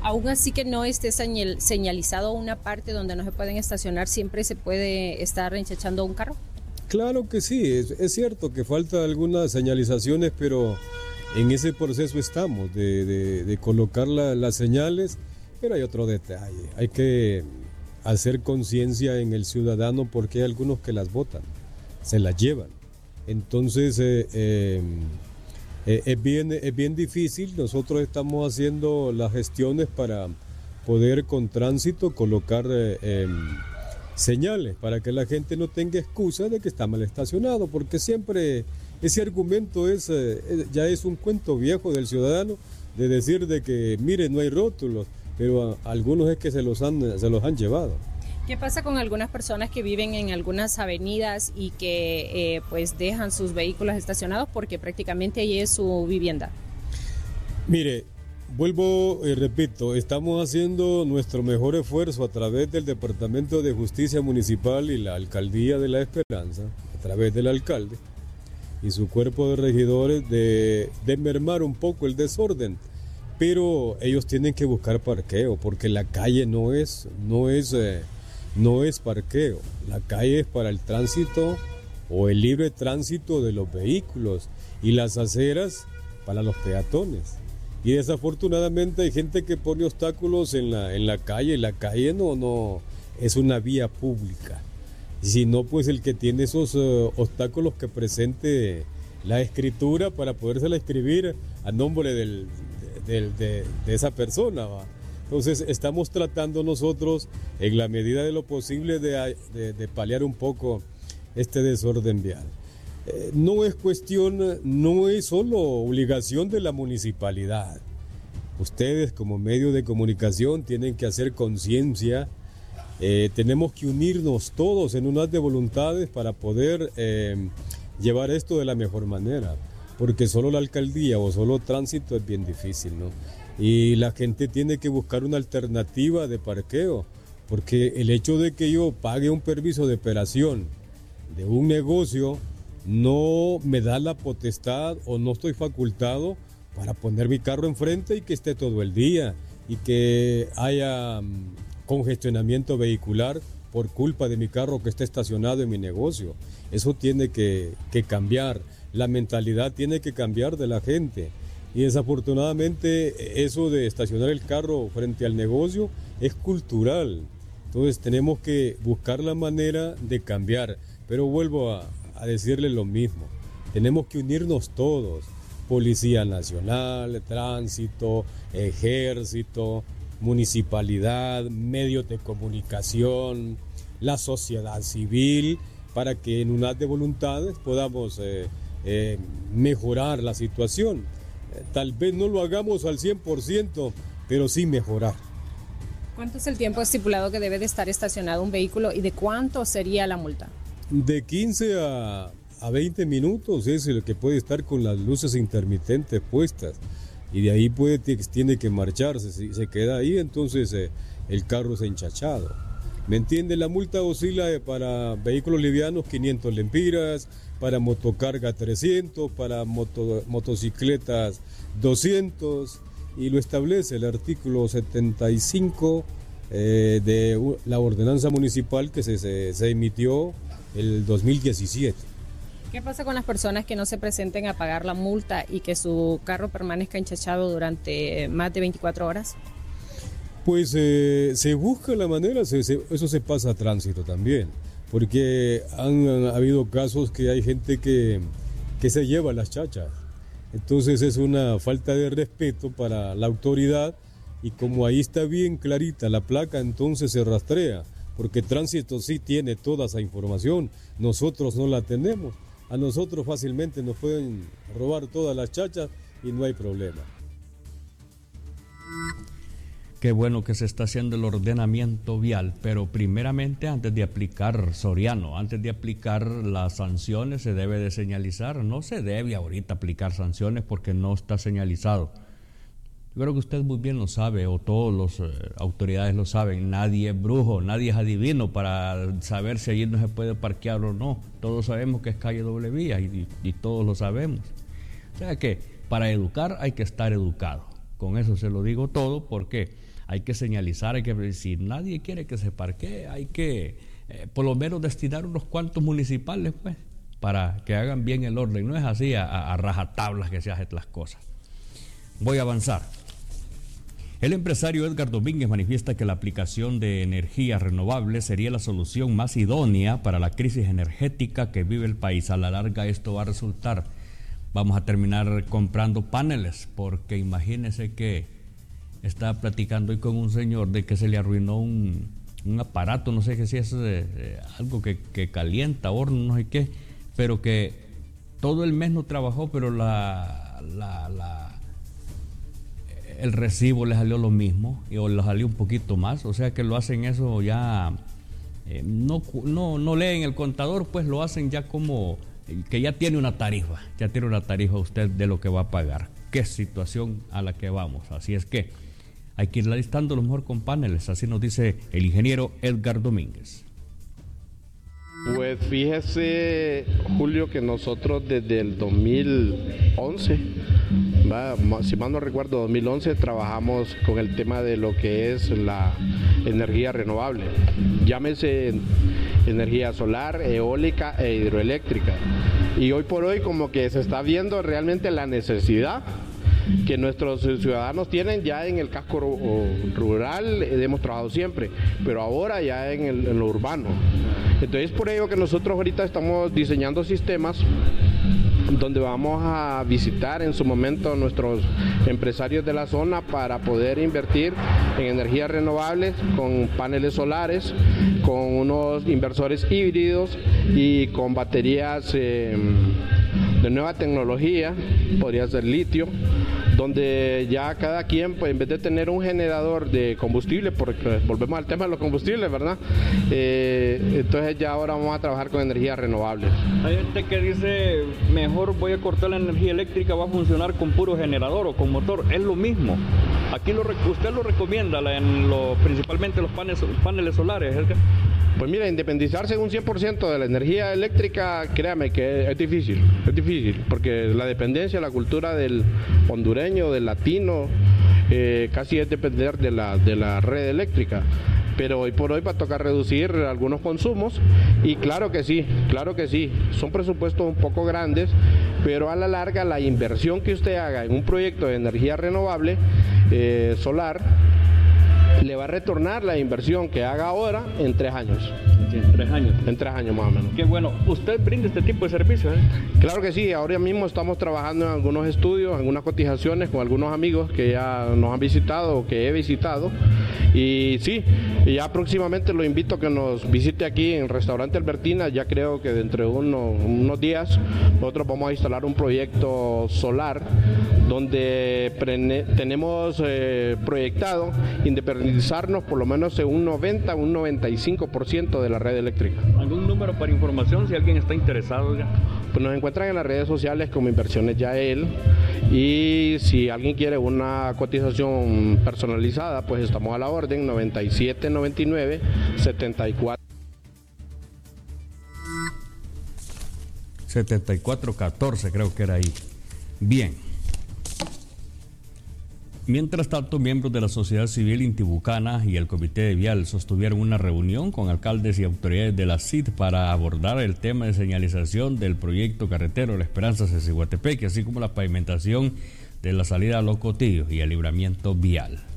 Aún así que no esté señalizado una parte donde no se pueden estacionar, ¿siempre se puede estar enchachando un carro? Claro que sí, es cierto que falta algunas señalizaciones, pero en ese proceso estamos de colocar las señales, pero hay otro detalle, hay que hacer conciencia en el ciudadano porque hay algunos que las botan, se las llevan. Entonces es bien difícil, nosotros estamos haciendo las gestiones para poder con tránsito colocar señales para que la gente no tenga excusa de que está mal estacionado, porque siempre ese argumento ya es un cuento viejo del ciudadano de decir de que mire no hay rótulos, pero algunos es que se los han llevado. ¿Qué pasa con algunas personas que viven en algunas avenidas y que pues dejan sus vehículos estacionados porque prácticamente ahí es su vivienda? Mire, vuelvo y repito, estamos haciendo nuestro mejor esfuerzo a través del Departamento de Justicia Municipal y la Alcaldía de La Esperanza, a través del alcalde y su cuerpo de regidores de mermar un poco el desorden, pero ellos tienen que buscar parqueo porque la calle no es parqueo, la calle es para el tránsito o el libre tránsito de los vehículos y las aceras para los peatones. Y desafortunadamente hay gente que pone obstáculos en la calle, y la calle no es una vía pública. Y si no, pues el que tiene esos obstáculos que presente la escritura para podérsela escribir a nombre de esa persona, ¿va? Entonces estamos tratando nosotros, en la medida de lo posible, de paliar un poco este desorden vial. No es solo obligación de la municipalidad. Ustedes como medio de comunicación tienen que hacer conciencia, tenemos que unirnos todos en un haz de voluntades para poder llevar esto de la mejor manera, porque solo la alcaldía o solo tránsito es bien difícil, ¿no? Y la gente tiene que buscar una alternativa de parqueo, porque el hecho de que yo pague un permiso de operación de un negocio no me da la potestad o no estoy facultado para poner mi carro enfrente y que esté todo el día y que haya congestionamiento vehicular por culpa de mi carro que esté estacionado en mi negocio. Eso tiene que cambiar, la mentalidad tiene que cambiar de la gente. Y desafortunadamente eso de estacionar el carro frente al negocio es cultural. Entonces tenemos que buscar la manera de cambiar. Pero vuelvo a decirle lo mismo. Tenemos que unirnos todos. Policía Nacional, Tránsito, Ejército, Municipalidad, medios de comunicación, la sociedad civil, para que en un haz de voluntades podamos mejorar la situación. Tal vez no lo hagamos al 100%, pero sí mejorar. ¿Cuánto es el tiempo estipulado que debe de estar estacionado un vehículo y de cuánto sería la multa? De 15 a 20 minutos es el que puede estar con las luces intermitentes puestas y de ahí tiene que marcharse. Si se queda ahí, entonces el carro es enchachado. ¿Me entiende? La multa oscila para vehículos livianos 500 lempiras, para motocarga 300, para motocicletas 200 y lo establece el artículo 75 de la ordenanza municipal que se emitió el 2017. ¿Qué pasa con las personas que no se presenten a pagar la multa y que su carro permanezca enchachado durante más de 24 horas? Pues se busca la manera, eso se pasa a tránsito también, porque han habido casos que hay gente que se lleva las chachas. Entonces es una falta de respeto para la autoridad y como ahí está bien clarita la placa, entonces se rastrea, porque tránsito sí tiene toda esa información, nosotros no la tenemos. A nosotros fácilmente nos pueden robar todas las chachas y no hay problema. Qué bueno que se está haciendo el ordenamiento vial, pero primeramente antes de aplicar, Soriano, antes de aplicar las sanciones se debe de señalizar. No se debe ahorita aplicar sanciones porque no está señalizado. Yo creo que usted muy bien lo sabe, o todas las autoridades lo saben. Nadie es brujo, nadie es adivino para saber si allí no se puede parquear o no. Todos sabemos que es calle doble vía y todos lo sabemos. O sea que para educar hay que estar educado. Con eso se lo digo todo, porque hay que señalizar, si nadie quiere que se parquee, hay que por lo menos destinar unos cuantos municipales, pues, para que hagan bien el orden. No es así a rajatablas que se hacen las cosas. Voy a avanzar. El empresario Edgar Domínguez manifiesta que la aplicación de energías renovables sería la solución más idónea para la crisis energética que vive el país. A la larga esto va a resultar, vamos a terminar comprando paneles, porque imagínese que estaba platicando hoy con un señor de que se le arruinó un aparato, no sé qué si es algo que calienta, horno, no sé qué, pero que todo el mes no trabajó, pero el recibo le salió lo mismo o le salió un poquito más, o sea que lo hacen eso ya, no leen el contador, pues lo hacen ya como que ya tiene una tarifa usted de lo que va a pagar. Qué situación a la que vamos, así es que hay que ir listando lo mejor con paneles, así nos dice el ingeniero Edgar Domínguez. Pues fíjese, Julio, que nosotros desde el 2011, si mal no recuerdo, 2011, trabajamos con el tema de lo que es la energía renovable. Llámese energía solar, eólica e hidroeléctrica. Y hoy por hoy como que se está viendo realmente la necesidad que nuestros ciudadanos tienen ya en el casco rural, hemos trabajado siempre, pero ahora ya en lo urbano. Entonces por ello que nosotros ahorita estamos diseñando sistemas donde vamos a visitar en su momento a nuestros empresarios de la zona para poder invertir en energías renovables con paneles solares, con unos inversores híbridos y con baterías de nueva tecnología, podría ser litio, donde ya cada quien, pues en vez de tener un generador de combustible, porque volvemos al tema de los combustibles, ¿verdad? Entonces ya ahora vamos a trabajar con energías renovables. Hay gente que dice, mejor voy a cortar la energía eléctrica, va a funcionar con puro generador o con motor. Es lo mismo. Aquí usted lo recomienda, principalmente los paneles solares. Pues mira, independizarse un 100% de la energía eléctrica, créame que es difícil, porque la dependencia, la cultura del hondureño, del latino, casi es depender de la red eléctrica. Pero hoy por hoy va a tocar reducir algunos consumos y claro que sí, son presupuestos un poco grandes, pero a la larga la inversión que usted haga en un proyecto de energía renovable solar, le va a retornar la inversión que haga ahora en 3 años. En 3 años. En 3 años más o menos. Qué bueno. ¿Usted brinda este tipo de servicios? Claro que sí. Ahora mismo estamos trabajando en algunos estudios, algunas cotizaciones con algunos amigos que ya nos han visitado o que he visitado. Y sí, ya próximamente lo invito a que nos visite aquí en el restaurante Albertina. Ya creo que dentro de unos días nosotros vamos a instalar un proyecto solar donde tenemos proyectado independizarnos por lo menos en un 90, un 95% de la red eléctrica. ¿Algún número para información si alguien está interesado ya? Pues nos encuentran en las redes sociales como Inversiones Yael, y si alguien quiere una cotización personalizada, pues estamos a la orden, 9799 74 7414, creo que era ahí. Bien. Mientras tanto, miembros de la sociedad civil intibucana y el Comité de Vial sostuvieron una reunión con alcaldes y autoridades de la CID para abordar el tema de señalización del proyecto carretero La Esperanza Ceciguatepeque, así como la pavimentación de la salida a Los Cotillos y el libramiento vial.